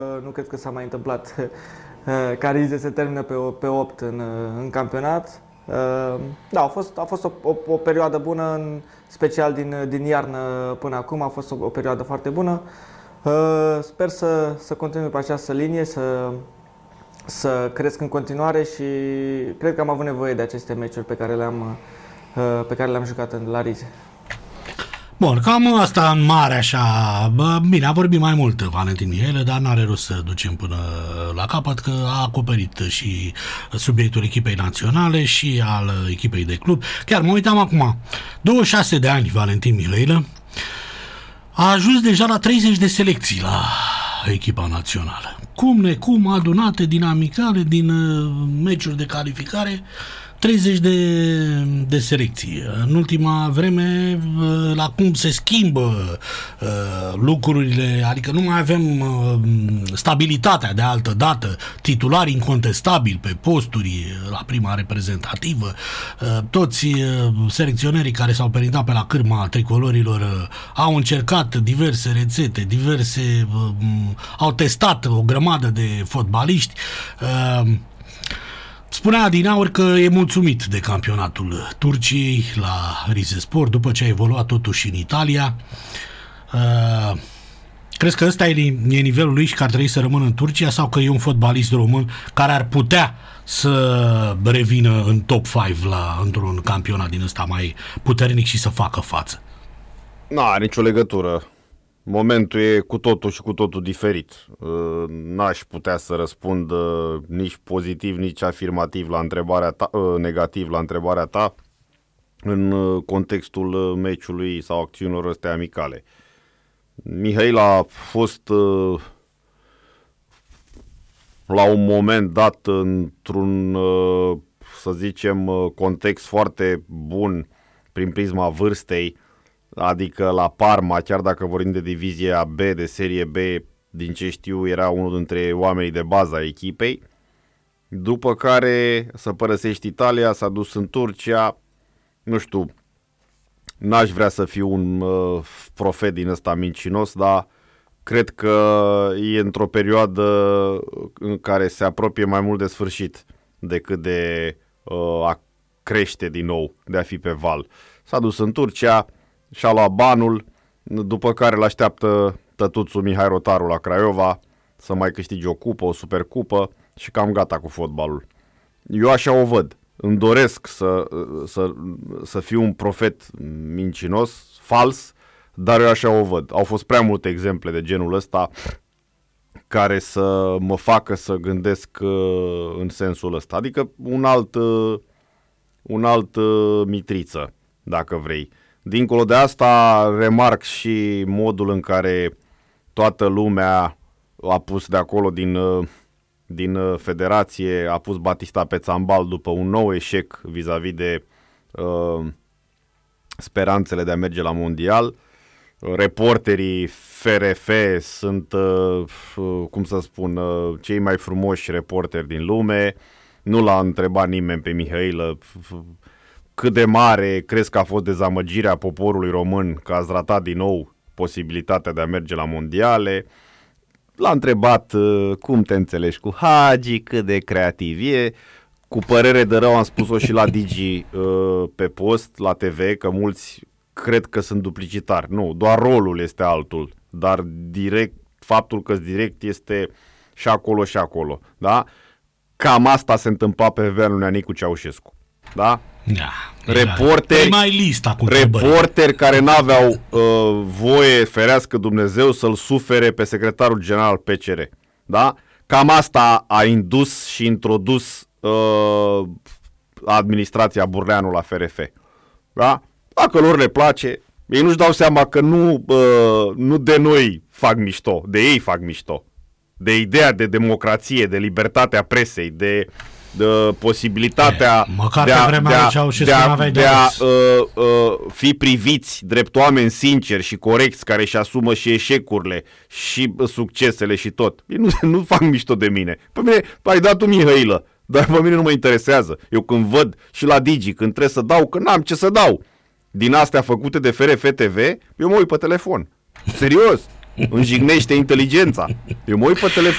Nu cred că s-a mai întâmplat ca Rize să termină pe 8 în campionat. Da, a fost o perioadă bună, în special din iarnă până acum. A fost o perioadă foarte bună. Sper să continui pe această linie, să cresc în continuare și cred că am avut nevoie de aceste meciuri pe care le-am jucat la Rize. Bun, cam asta în mare așa. Bine, a vorbit mai mult Valentin Mihailă, dar n-are rost să ducem până la capăt, că a acoperit și subiectul echipei naționale și al echipei de club. Chiar mă uitam acum, 26 de ani Valentin Mihailă a ajuns deja la 30 de selecții la echipa națională. Cum adunate din amicale, din meciuri de calificare, 30 de selecții. În ultima vreme, la cum se schimbă lucrurile, adică nu mai avem stabilitatea de altă dată, titulari incontestabili pe posturi la prima reprezentativă, toți selecționerii care s-au perindat pe la cârma tricolorilor au încercat diverse rețete, au testat o grămadă de fotbaliști. Spunea adinauri că e mulțumit de campionatul Turciei la Rizespor, după ce a evoluat totuși în Italia. Crezi că ăsta e nivelul lui și că ar trebui să rămână în Turcia, sau că e un fotbalist român care ar putea să revină în top 5 într-un campionat din ăsta mai puternic și să facă față? Nu are nicio legătură. Momentul e cu totul diferit. N-aș putea să răspund nici pozitiv, nici afirmativ la întrebarea ta, negativ la întrebarea ta în contextul meciului sau acțiunilor astea amicale. Mihail a fost la un moment dat într-un, să zicem, context foarte bun prin prisma vârstei. Adică la Parma, chiar dacă vorbim de divizia B, de serie B, din ce știu, era unul dintre oamenii de bază a echipei. După care să părăsești Italia, s-a dus în Turcia. Nu știu, n-aș vrea să fiu un profet din ăsta mincinos, dar cred că e într-o perioadă în care se apropie mai mult de sfârșit decât de a crește din nou, de a fi pe val. S-a dus în Turcia și-a luat banul, după care îl așteaptă tătuțul Mihai Rotaru la Craiova să mai câștige o cupă, o supercupă și cam gata cu fotbalul. Eu așa o văd. Îmi doresc să fiu un profet mincinos, fals, dar eu așa o văd. Au fost prea multe exemple de genul ăsta care să mă facă să gândesc în sensul ăsta. Adică un alt Mitriță, dacă vrei. Dincolo de asta, remarc și modul în care toată lumea a pus de acolo din federație, a pus Batista pe țambal după un nou eșec vis-a-vis de speranțele de a merge la mondial. Reporterii FRF sunt, cum să spun, cei mai frumoși reporteri din lume. Nu l-a întrebat nimeni pe Mihailă cât de mare crezi că a fost dezamăgirea poporului român că ați ratat din nou posibilitatea de a merge la mondiale. L-a întrebat cum te înțelegi cu Hagi, cât de creativ e. Cu părere de rău am spus-o și la Digi pe post, la TV, că mulți cred că sunt duplicitari. Nu, doar rolul este altul, dar faptul că direct este și acolo și acolo. Da? Cam asta se întâmpla pe vremea lui Neanicu Ceaușescu. Da? Reporteri care n-aveau voie, ferească Dumnezeu, să-l sufere pe secretarul general al PCR. Da? Cam asta a indus și introdus administrația Burleanu la FRF. Da? Dacă lor le place, ei nu-și dau seama că nu de noi fac mișto, de ei fac mișto. De ideea de democrație, de libertatea presei, de posibilitatea de a fi priviți drept oameni sinceri și corecți care își asumă și eșecurile și succesele și tot. Ei nu fac mișto de mine. Pe mine ai dat tu Mihailă, dar pe mine nu mă interesează. Eu când văd și la Digi, când trebuie să dau, că n-am ce să dau din astea făcute de FRF TV, eu mă uit pe telefon. Serios. Îmi jignește inteligența. Eu mă uit pe telefon.